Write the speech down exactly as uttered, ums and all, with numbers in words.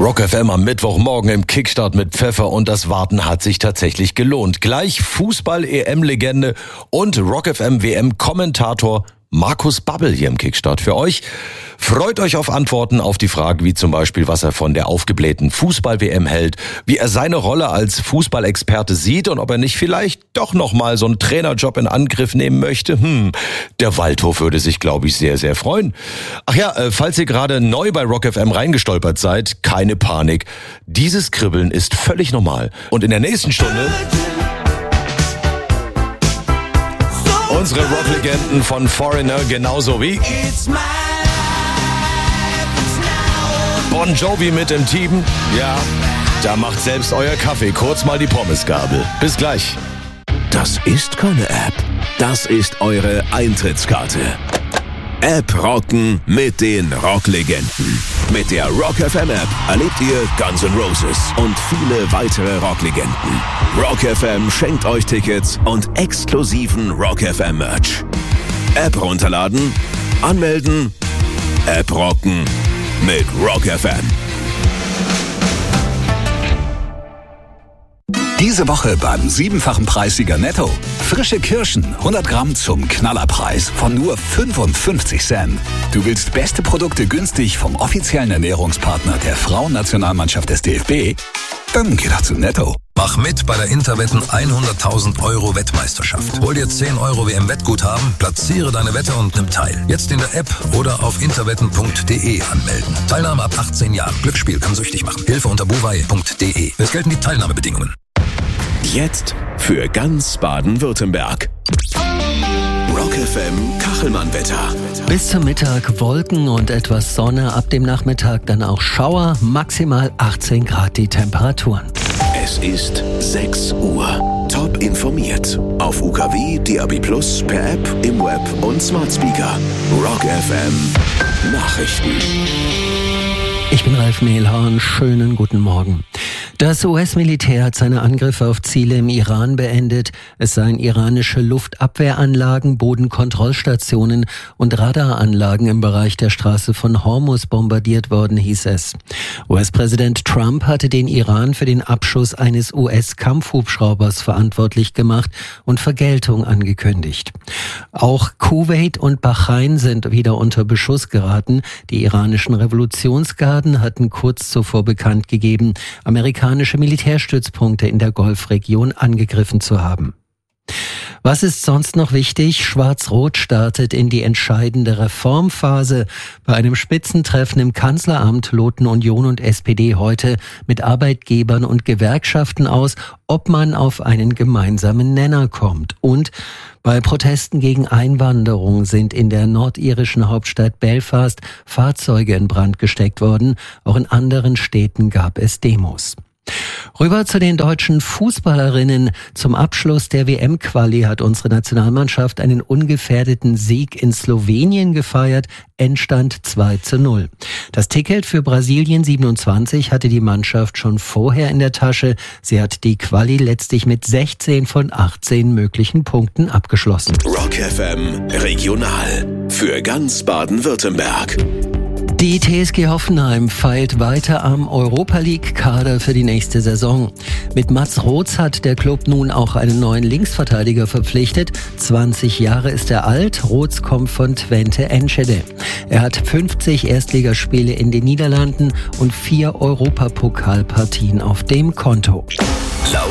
Rock F M am Mittwochmorgen im Kickstart mit Pfeffer und das Warten hat sich tatsächlich gelohnt. Gleich Fußball-E M-Legende und Rock F M W M-Kommentator Markus Babbel hier im Kickstart für euch. Freut euch auf Antworten auf die Frage, wie zum Beispiel, was er von der aufgeblähten Fußball-W M hält, wie er seine Rolle als Fußballexperte sieht und ob er nicht vielleicht doch nochmal so einen Trainerjob in Angriff nehmen möchte. Hm, der Waldhof würde sich, glaube ich, sehr, sehr freuen. Ach ja, äh, falls ihr gerade neu bei Rock F M reingestolpert seid, keine Panik. Dieses Kribbeln ist völlig normal. Und in der nächsten Stunde unsere Rocklegenden von Foreigner, genauso wie Bon Jovi mit dem Team. Ja, da macht selbst euer Kaffee kurz mal die Pommesgabel. Bis gleich. Das ist keine App. Das ist eure Eintrittskarte. App rocken mit den Rocklegenden. Mit der Rock F M App erlebt ihr Guns N' Roses und viele weitere Rocklegenden. Rock F M schenkt euch Tickets und exklusiven Rock F M Merch. App runterladen, anmelden, App rocken mit Rock F M. Diese Woche beim siebenfachen Preissieger Netto. Frische Kirschen, hundert Gramm zum Knallerpreis von nur fünfundfünfzig Cent. Du willst beste Produkte günstig vom offiziellen Ernährungspartner der Frauennationalmannschaft des D F B? Dann geh doch zu Netto. Mach mit bei der Interwetten hunderttausend Euro Wettmeisterschaft. Hol dir zehn Euro W M-Wettguthaben, platziere deine Wette und nimm teil. Jetzt in der App oder auf interwetten punkt de anmelden. Teilnahme ab achtzehn Jahren. Glücksspiel kann süchtig machen. Hilfe unter buwei punkt de. Es gelten die Teilnahmebedingungen. Jetzt für ganz Baden-Württemberg. Rock F M Kachelmann-Wetter. Bis zum Mittag Wolken und etwas Sonne, ab dem Nachmittag dann auch Schauer, maximal achtzehn Grad die Temperaturen. Es ist sechs Uhr. Top informiert. Auf U K W, D A B Plus, per App, im Web und Smart Speaker. Rock F M Nachrichten. Ich bin Ralf Mehlhorn, schönen guten Morgen. Das U S-Militär hat seine Angriffe auf Ziele im Iran beendet. Es seien iranische Luftabwehranlagen, Bodenkontrollstationen und Radaranlagen im Bereich der Straße von Hormuz bombardiert worden, hieß es. U S-Präsident Trump hatte den Iran für den Abschuss eines U S-Kampfhubschraubers verantwortlich gemacht und Vergeltung angekündigt. Auch Kuwait und Bahrain sind wieder unter Beschuss geraten. Die iranischen Revolutionsgarden hatten kurz zuvor bekannt gegeben, amerikanische Militärstützpunkte in der Golfregion angegriffen zu haben. Was ist sonst noch wichtig? Schwarz-Rot startet in die entscheidende Reformphase. Bei einem Spitzentreffen im Kanzleramt loten Union und S P D heute mit Arbeitgebern und Gewerkschaften aus, ob man auf einen gemeinsamen Nenner kommt. Und bei Protesten gegen Einwanderung sind in der nordirischen Hauptstadt Belfast Fahrzeuge in Brand gesteckt worden. Auch in anderen Städten gab es Demos. Rüber zu den deutschen Fußballerinnen. Zum Abschluss der W M-Quali hat unsere Nationalmannschaft einen ungefährdeten Sieg in Slowenien gefeiert. Endstand zwei zu null. Das Ticket für Brasilien siebenundzwanzig hatte die Mannschaft schon vorher in der Tasche. Sie hat die Quali letztlich mit sechzehn von achtzehn möglichen Punkten abgeschlossen. Rock F M Regional für ganz Baden-Württemberg. Die T S G Hoffenheim feilt weiter am Europa-League-Kader für die nächste Saison. Mit Mats Roths hat der Club nun auch einen neuen Linksverteidiger verpflichtet. zwanzig Jahre ist er alt. Roths kommt von Twente Enschede. Er hat fünfzig Erstligaspiele in den Niederlanden und vier Europapokalpartien auf dem Konto.